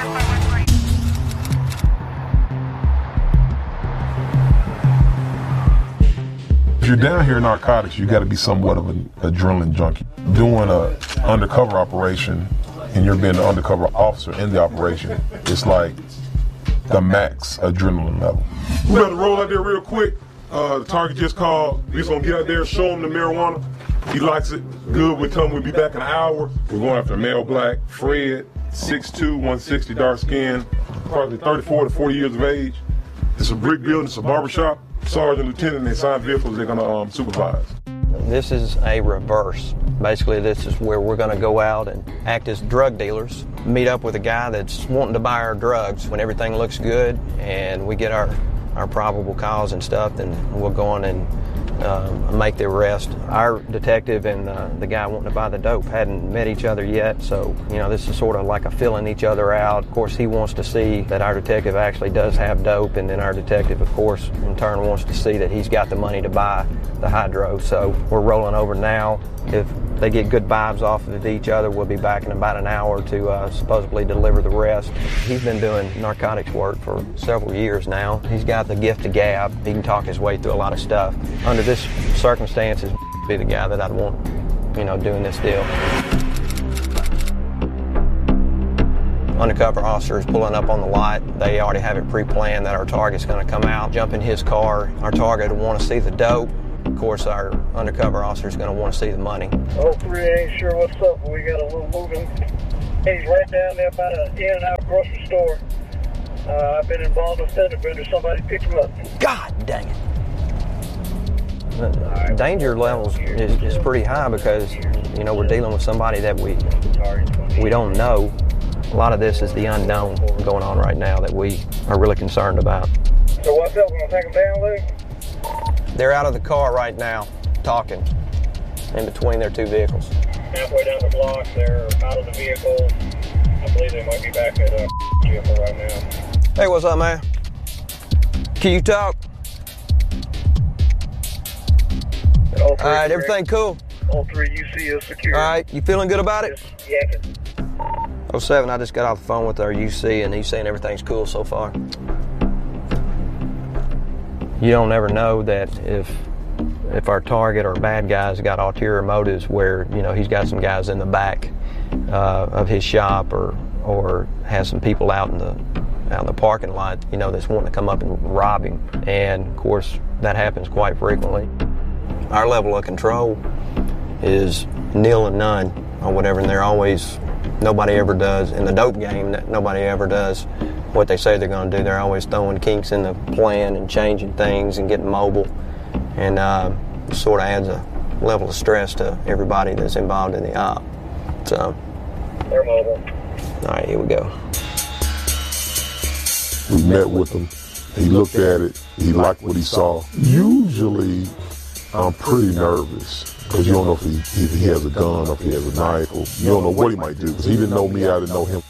If you're down here in narcotics, you got to be somewhat of an adrenaline junkie. Doing an undercover operation, and you're being the undercover officer in the operation, it's like the max adrenaline level. We better roll out there real quick. The target just called. We're just gonna get out there, show him the marijuana. He likes it. Good. We tell him we'll be back in an hour. We're going after a male black, Fred, 6'2", 160, dark skin, probably 34 to 40 years of age. It's a brick building, it's a barbershop. Sergeant, lieutenant, they signed vehicles they're gonna supervise. This is a reverse. Basically, this is where we're gonna go out and act as drug dealers, meet up with a guy that's wanting to buy our drugs. When everything looks good and we get our probable cause and stuff, then we'll go on and make the arrest. Our detective and the guy wanting to buy the dope hadn't met each other yet, so this is sort of like a filling each other out. Of course, he wants to see that our detective actually does have dope, and then our detective, of course, in turn wants to see that he's got the money to buy the hydro. So we're rolling over now. If they get good vibes off of each other, we'll be back in about an hour to supposedly deliver the rest. He's been doing narcotics work for several years now. He's got the gift of gab. He can talk his way through a lot of stuff. Under this circumstances, be the guy that I'd want, doing this deal. Undercover officers pulling up on the lot. They already have it pre-planned that our target's going to come out, jump in his car. Our target will want to see the dope. Of course, our undercover officer is going to want to see the money. 03 ain't sure what's up, but we got a little moving. He's right down there by the In-N-Out grocery store. I've been involved with fender bender. Somebody picked him up. God dang it. The danger levels is pretty high because, we're dealing with somebody that we don't know. A lot of this is the unknown going on right now that we are really concerned about. So what's up? We're going to take him down, Luke? They're out of the car right now, talking, in between their two vehicles. Halfway down the block, they're out of the vehicle. I believe they might be back at a vehicle right now. Hey, what's up, man? Can you talk? All right, everything cool? All 3 UC is secure. All right, you feeling good about it? Just yakking. 07, I just got off the phone with our UC, and he's saying everything's cool so far. You don't ever know that if our target or bad guy's got ulterior motives where, he's got some guys in the back of his shop or has some people out in the parking lot, that's wanting to come up and rob him. And, of course, that happens quite frequently. Our level of control is nil and none on whatever, and nobody ever does. In the dope game, nobody ever does what they say they're going to do. They're always throwing kinks in the plan and changing things and getting mobile, and sort of adds a level of stress to everybody that's involved in the op. So, they're mobile. All right, here we go. We met with him. He looked at it. He liked what he saw. Usually, I'm pretty nervous because you don't know if he has a gun or if he has a knife, or you don't know what he might do because he didn't know me, I didn't know him.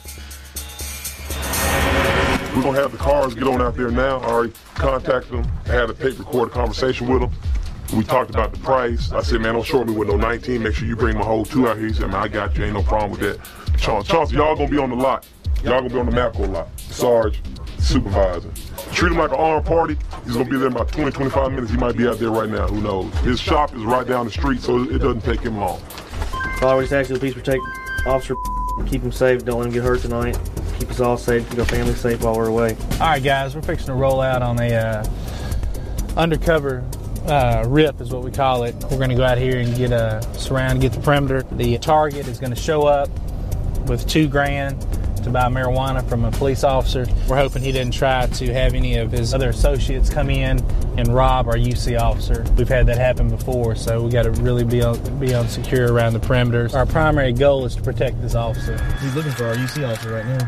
We're going to have the cars get on out there now. I already contacted them. I had a tape record conversation with them. We talked about the price. I said, man, don't short me with no 19. Make sure you bring my whole 2 out here. He said, man, I got you. Ain't no problem with that. Chauncey, y'all going to be on the lot. Y'all going to be on the Mapco lot. Sarge, supervisor. Treat him like an armed party. He's going to be there in about 20, 25 minutes. He might be out there right now. Who knows? His shop is right down the street, so it doesn't take him long. Father, we just ask you to please protect Officer, keep him safe. Don't let him get hurt tonight. Keep us all safe. Keep our family safe while we're away. All right, guys, we're fixing to roll out on a undercover RIP is what we call it. We're going to go out here and get the perimeter. The target is going to show up with $2,000 to buy marijuana from a police officer. We're hoping he didn't try to have any of his other associates come in and rob our UC officer. We've had that happen before, so we got to really be on secure around the perimeters. Our primary goal is to protect this officer. He's looking for our UC officer right now.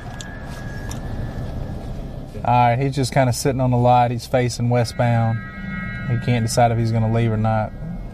All right, he's just kind of sitting on the lot. He's facing westbound. He can't decide if he's going to leave or not.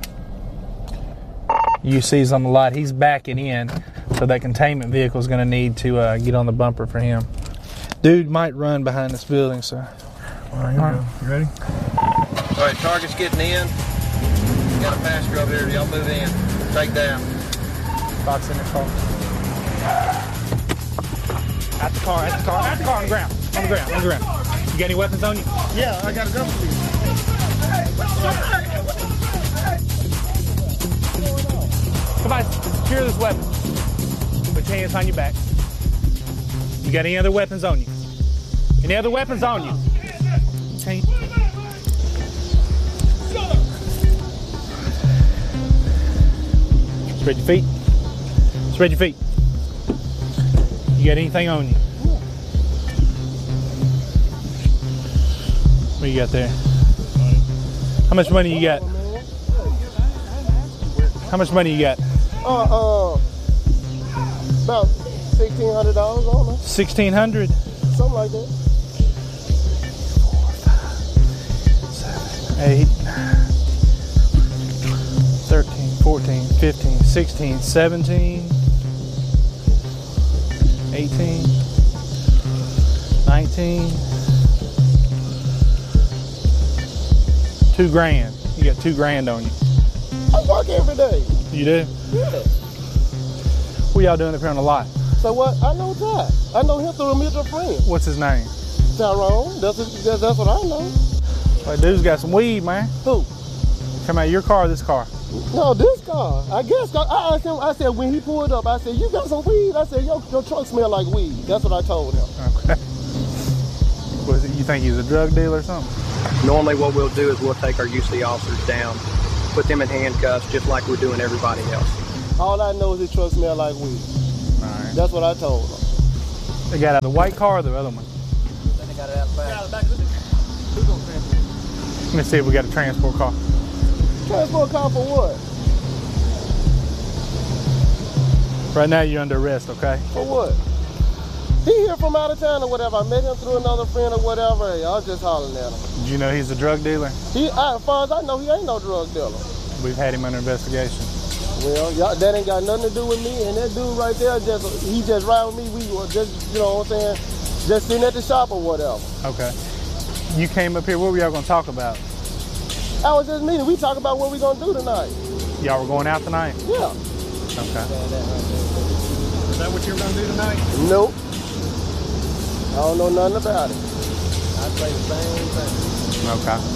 UC's on the lot. He's backing in, so that containment vehicle is going to need to get on the bumper for him. Dude might run behind this building, so. All right, here we go. You ready? All right, target's getting in. Got a passenger over here. Y'all move in. Take down. Box in the car. Out the car, out the car, out the car, on the ground. On the ground, on the ground. You got any weapons on you? Yeah, I got a gun for you. Somebody secure this weapon. Put your hands on your back. You got any other weapons on you? Any other weapons on you? Okay. Spread your feet. Spread your feet. You got anything on you? What you got there? How much money you got? How much money you got? About $1,600 on it. $1,600? Something like that. 8, 13, 14, 15, 16, 17, 18, 19, $2 grand. You got $2 grand on you. I work every day. You do? Yeah. What y'all doing up here on the lot? So what? I know Ty. I know him through a mutual friend. What's his name? Tyrone. That's what I know. That dude's got some weed, man. Who? Come out, your car or this car? No, this car. I guess I asked him. I said when he pulled up, I said, "You got some weed?" I said, "Your truck smell like weed." That's what I told him. Okay. Was it? You think he's a drug dealer or something? Normally what we'll do is we'll take our UC officers down, put them in handcuffs just like we're doing everybody else. All I know is his truck smell like weed. All right. That's what I told him. They got out the white car or the other one? Then they got it out back. Let me see if we got a transport car. Transport car for what? Right now you're under arrest, okay? For what? He here from out of town or whatever. I met him through another friend or whatever. Hey, I was just hollering at him. Did you know he's a drug dealer? As far as I know, he ain't no drug dealer. We've had him under investigation. Well, that ain't got nothing to do with me. And that dude right there, he just ride with me. We were just, you know what I'm saying, just sitting at the shop or whatever. Okay. You came up here, what were y'all gonna talk about? I was just meeting. We talk about what we gonna do tonight. Y'all were going out tonight? Yeah. Okay. Is that what you're going to do tonight? Nope. I don't know nothing about it. I'd say the same thing.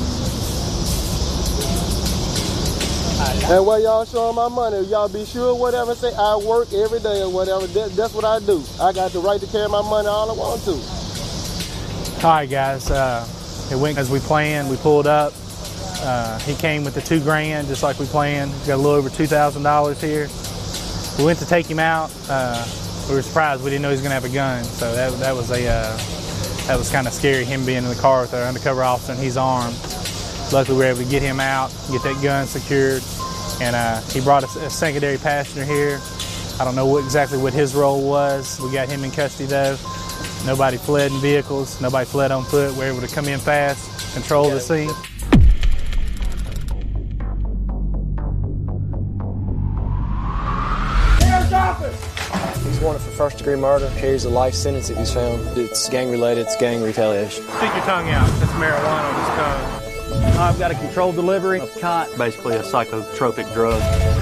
Okay. And while y'all showing my money, y'all be sure whatever say I work every day or whatever. That's what I do. I got the right to carry my money all I want to. All right, guys. It went as we planned. We pulled up. He came with the $2 grand, just like we planned. Got a little over $2,000 here. We went to take him out. We were surprised. We didn't know he was going to have a gun, so that was kind of scary. Him being in the car with our undercover officer and he's armed. Luckily, we were able to get him out, get that gun secured, and he brought us a secondary passenger here. I don't know exactly what his role was. We got him in custody though. Nobody fled in vehicles. Nobody fled on foot. We were able to come in fast, control the scene. He's wanted for first-degree murder. Carries a life sentence if he's found. It's gang-related. It's gang retaliation. Stick your tongue out. That's marijuana on this tongue. I've got a controlled delivery of khat, basically a psychotropic drug.